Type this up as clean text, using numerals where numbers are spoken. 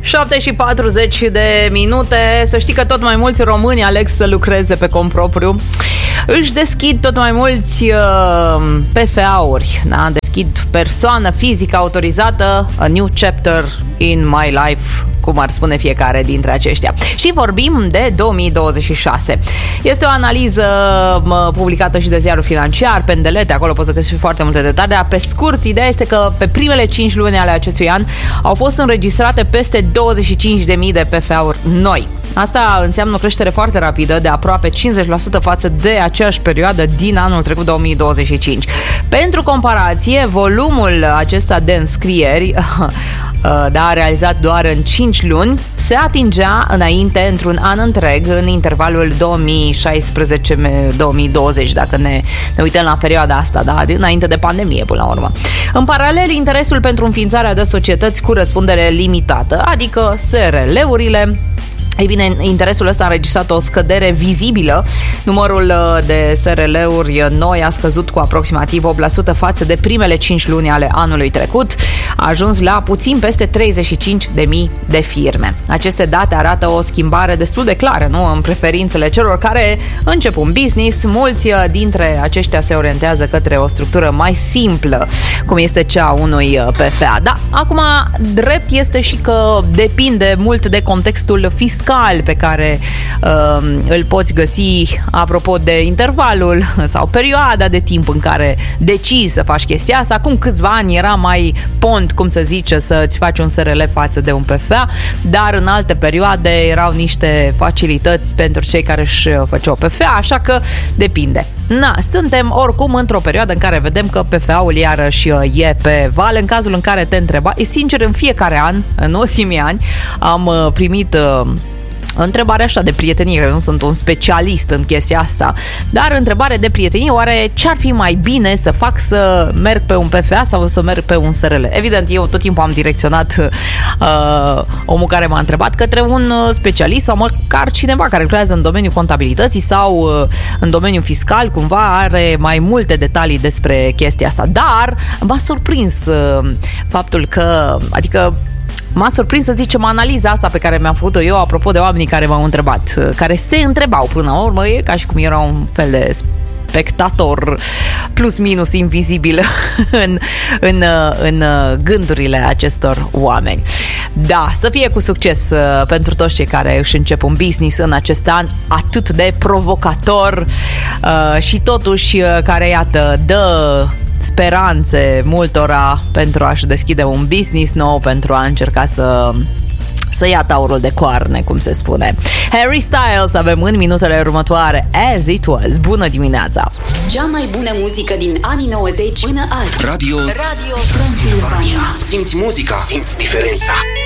7:40. Să știi că tot mai mulți români aleg să lucreze pe cont propriu. Își deschid tot mai mulți PFA-uri, da? Deschid persoană fizică autorizată, a new chapter in my life, cum ar spune fiecare dintre aceștia. Și vorbim de 2026. Este o analiză publicată și de Ziarul Financiar, Pendelete, acolo poți să găsești foarte multe detalii, dar pe scurt, ideea este că pe primele 5 luni ale acestui an au fost înregistrate peste 25.000 de PFA-uri noi. Asta înseamnă o creștere foarte rapidă, de aproape 50% față de aceeași perioadă din anul trecut, 2025. Pentru comparație, volumul acesta de înscrieri, da, realizat doar în 5 luni, se atingea înainte, într-un an întreg, în intervalul 2016-2020, dacă ne uităm la perioada asta, da, înainte de pandemie, până la urmă. În paralel, interesul pentru înființarea de societăți cu răspundere limitată, adică SRL-urile, ei bine, interesul ăsta a înregistrat o scădere vizibilă. Numărul de SRL-uri noi a scăzut cu aproximativ 8% față de primele 5 luni ale anului trecut. A ajuns la puțin peste 35.000 de firme. Aceste date arată o schimbare destul de clară, nu? În preferințele celor care încep un business. Mulți dintre aceștia se orientează către o structură mai simplă, cum este cea a unui PFA. Da, acum, drept este și că depinde mult de contextul fiscal pe care îl poți găsi apropo de intervalul sau perioada de timp în care decizi să faci chestia asta. Acum câțiva ani era mai pont, cum să zice, să-ți faci un SRL față de un PFA, dar în alte perioade erau niște facilități pentru cei care își făceau PFA, așa că depinde. Suntem oricum într-o perioadă în care vedem că PFA-ul iarăși e pe val. În cazul în care te întreba, sincer, în fiecare an, în ultimii ani, am primit întrebare așa de prietenie, că nu sunt un specialist în chestia asta, dar întrebare de prietenie, oare ce-ar fi mai bine să fac, să merg pe un PFA sau să merg pe un SRL? Evident, eu tot timpul am direcționat omul care m-a întrebat către un specialist sau măcar cineva care lucrează în domeniul contabilității sau în domeniul fiscal, cumva are mai multe detalii despre chestia asta, dar m-a surprins faptul că, adică m-a surprins, să zicem, analiza asta pe care mi-am făcut-o eu apropo de oamenii care m-au întrebat, care se întrebau până la urmă, e ca și cum era un fel de spectator plus minus invizibil în gândurile acestor oameni. Da, să fie cu succes pentru toți cei care își încep un business în acest an atât de provocator și totuși care, iată, dă speranțe multora pentru a-și deschide un business nou, pentru a încerca să ia taurul de coarne, cum se spune. Harry Styles avem în minutele următoare. As It Was. Bună dimineața! Cea mai bună muzică din anii 90 până azi. Radio Transilvania. Simți muzica, simți diferența.